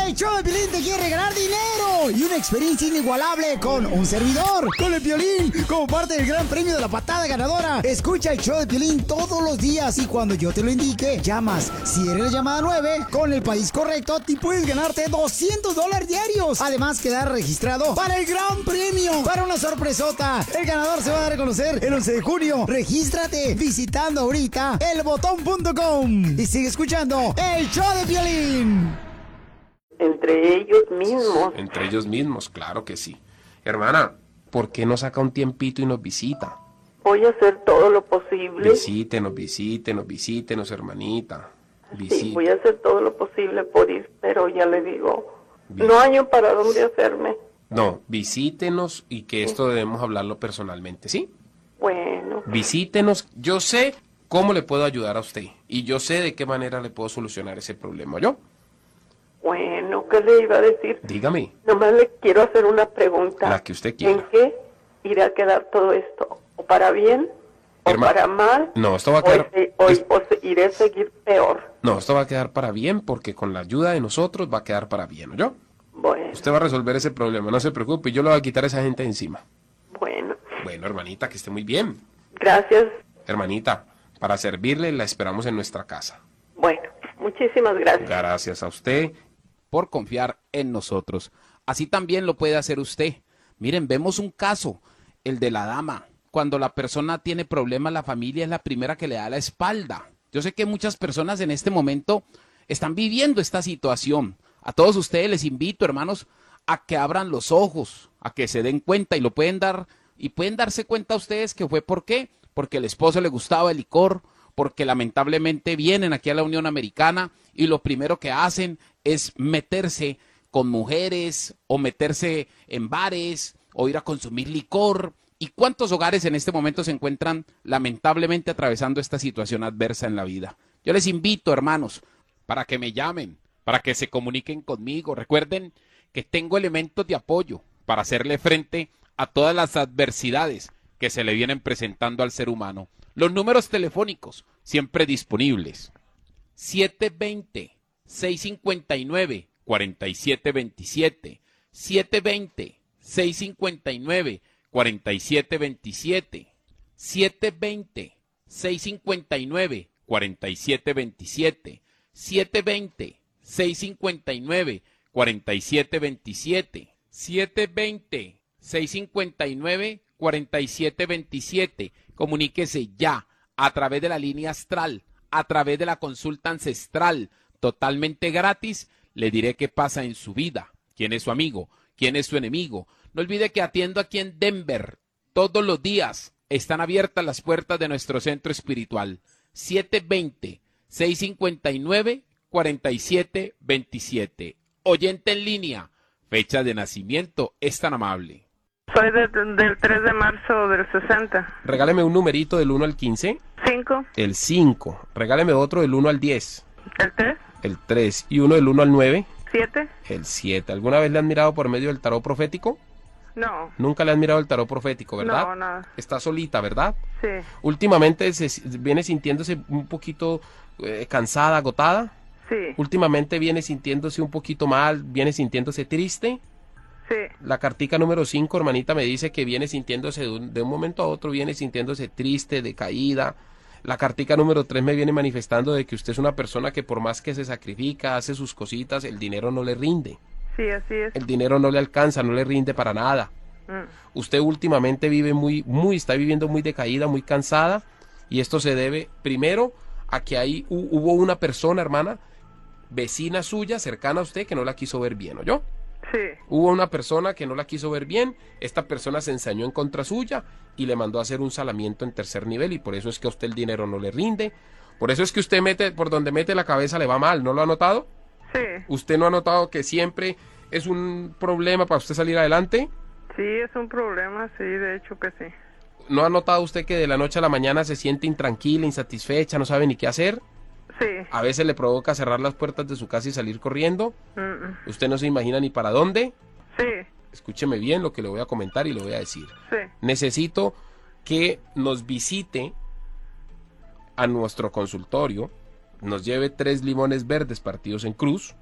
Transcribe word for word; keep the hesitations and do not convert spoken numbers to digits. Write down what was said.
El show de Piolín te quiere regalar dinero y una experiencia inigualable con un servidor, con el Piolín, como parte del gran premio de la patada ganadora. Escucha el show de Piolín todos los días y cuando yo te lo indique, llamas. Si eres la llamada nueve, con el país correcto, te puedes ganarte doscientos dólares diarios. Además, quedar registrado para el gran premio, para una sorpresota. El ganador se va a dar a conocer el once de junio. Regístrate visitando ahorita el botón punto com y sigue escuchando el show de Piolín. Entre ellos mismos. Entre ellos mismos, claro que sí. Hermana, ¿por qué no saca un tiempito y nos visita? Voy a hacer todo lo posible. Visítenos, visítenos, visítenos, hermanita. Visí... Sí, voy a hacer todo lo posible por ir, pero ya le digo, Vis... no hay para dónde hacerme. No, visítenos y que esto debemos hablarlo personalmente, ¿sí? Bueno. Visítenos, yo sé cómo le puedo ayudar a usted y yo sé de qué manera le puedo solucionar ese problema, ¿yo? Bueno, ¿qué le iba a decir? Dígame. Nomás le quiero hacer una pregunta. La que usted quiera. ¿En qué irá a quedar todo esto? ¿O para bien? ¿O Herma... para mal? No, esto va a quedar... ¿O, se, o, es... o se, iré a seguir peor? No, esto va a quedar para bien porque con la ayuda de nosotros va a quedar para bien, ¿yo? Bueno. Usted va a resolver ese problema, no se preocupe, yo le voy a quitar a esa gente de encima. Bueno. Bueno, hermanita, que esté muy bien. Gracias. Hermanita, para servirle la esperamos en nuestra casa. Bueno, muchísimas gracias. Gracias a usted por confiar en nosotros. Así también lo puede hacer usted. Miren, vemos un caso, el de la dama. Cuando la persona tiene problemas, la familia es la primera que le da la espalda. Yo sé que muchas personas en este momento están viviendo esta situación. A todos ustedes les invito, hermanos, a que abran los ojos, a que se den cuenta y lo pueden dar, y pueden darse cuenta ustedes que fue por qué, porque el esposo le gustaba el licor, porque lamentablemente vienen aquí a la Unión Americana y lo primero que hacen es meterse con mujeres o meterse en bares o ir a consumir licor. ¿Y cuántos hogares en este momento se encuentran lamentablemente atravesando esta situación adversa en la vida? Yo les invito, hermanos, para que me llamen, para que se comuniquen conmigo. Recuerden que tengo elementos de apoyo para hacerle frente a todas las adversidades que se le vienen presentando al ser humano. Los números telefónicos siempre disponibles. siete dos cero, seis cinco nueve, cuatro siete dos siete. siete dos cero, seis cinco nueve, cuatro siete dos siete. siete dos cero, seis cinco nueve, cuatro siete dos siete. siete dos cero, seis cinco nueve, cuatro siete dos siete. siete dos cero, seis cinco nueve, cuatro siete dos siete. Comuníquese ya a través de la línea astral, a través de la consulta ancestral, totalmente gratis. Le diré qué pasa en su vida, quién es su amigo, quién es su enemigo. No olvide que atiendo aquí en Denver todos los días. Están abiertas las puertas de nuestro centro espiritual. siete dos cero, seis cinco nueve, cuatro siete dos siete. Oyente en línea, fecha de nacimiento, es tan amable. Soy de, del tres de marzo del sesenta. Regáleme un numerito del uno al quince. cinco. El cinco. Regáleme otro del uno al diez. El tres. El tres. Y uno del uno al nueve. siete. El siete. ¿Alguna vez le han mirado por medio del tarot profético? No. Nunca le han mirado el tarot profético, ¿verdad? No, nada. Está solita, ¿verdad? Sí. Últimamente se viene sintiéndose un poquito eh, cansada, agotada. Sí. Últimamente viene sintiéndose un poquito mal, viene sintiéndose triste. Sí. La cartica número cinco, hermanita, me dice que viene sintiéndose de un, de un momento a otro, viene sintiéndose triste, decaída. La cartica número tres me viene manifestando de que usted es una persona que por más que se sacrifica, hace sus cositas, el dinero no le rinde. Sí, así es. El dinero no le alcanza, no le rinde para nada. Mm. Usted últimamente vive muy, muy, está viviendo muy decaída, muy cansada, y esto se debe, primero, a que ahí hubo una persona, hermana, vecina suya, cercana a usted, que no la quiso ver bien, ¿oyó? Sí. Hubo una persona que no la quiso ver bien, esta persona se ensañó en contra suya y le mandó a hacer un salamiento en tercer nivel, y por eso es que a usted el dinero no le rinde, por eso es que usted mete, por donde mete la cabeza le va mal, ¿no lo ha notado? Sí. ¿Usted no ha notado que siempre es un problema para usted salir adelante? Sí, es un problema, sí, de hecho que sí. ¿No ha notado usted que de la noche a la mañana se siente intranquila, insatisfecha, no sabe ni qué hacer? Sí. A veces le provoca cerrar las puertas de su casa y salir corriendo. Mm-mm. Usted no se imagina ni para dónde. Sí. Escúcheme bien lo que le voy a comentar y le voy a decir. Sí. Necesito que nos visite a nuestro consultorio, nos lleve tres limones verdes partidos en cruz,